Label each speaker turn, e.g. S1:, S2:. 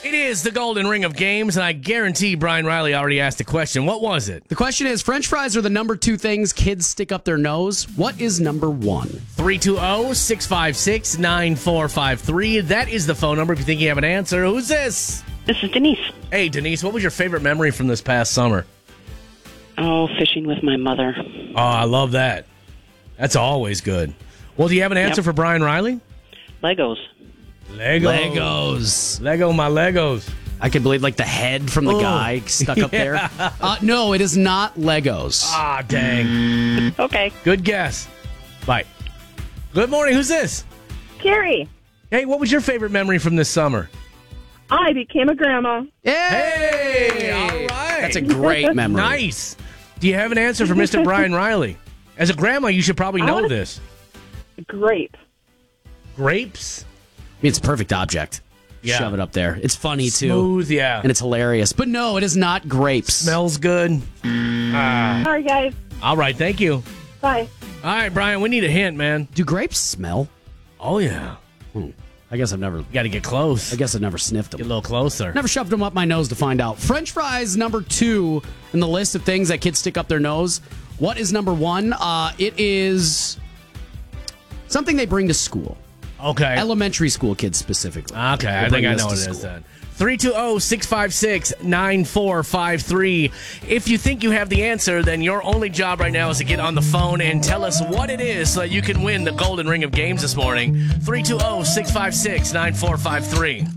S1: It is the Golden Ring of Games, and I guarantee Brian Riley already asked a question. What was it?
S2: The question is, French fries are the number 2 things kids stick up their nose. What is number 1?
S1: 320-656-9453. That is the phone number if you think you have an answer. Who's this?
S3: This is Denise.
S1: Hey, Denise, what was your favorite memory from this past summer?
S3: Oh, fishing with my mother.
S1: Oh, I love that. That's always good. Well, do you have an answer for Brian Riley?
S3: Legos.
S2: Legos.
S1: Lego my Legos.
S2: I can believe, like, the head from the guy stuck up there. No, it is not Legos.
S1: Ah, dang.
S3: Okay.
S1: Good guess. Bye. Good morning. Who's this?
S4: Carrie,
S1: Hey, what was your favorite memory from this summer?
S4: I became a grandma.
S1: Hey, all right.
S2: That's a great memory.
S1: Nice. Do you have an answer for Mr. Brian Riley? As a grandma, you should probably know this.
S4: Grape.
S1: Grapes?
S2: I mean, it's a perfect object.
S1: Yeah.
S2: Shove it up there. It's funny, too.
S1: Smooth, yeah.
S2: And it's hilarious. But no, it is not grapes.
S1: Smells good.
S4: Sorry, guys.
S1: All right, thank you.
S4: Bye.
S1: All right, Brian, we need a hint, man.
S2: Do grapes smell?
S1: Oh, yeah.
S2: I guess I've never
S1: Never
S2: sniffed them.
S1: Get a little closer.
S2: Never shoved them up my nose to find out. French fries, number 2 in the list of things that kids stick up their nose. What is number 1? It is something they bring to school.
S1: Okay.
S2: Elementary school kids specifically.
S1: Okay, I think I know what it is then. 320-656-9453. If you think you have the answer, then your only job right now is to get on the phone and tell us what it is so that you can win the Golden Ring of Games this morning. 320-656-9453.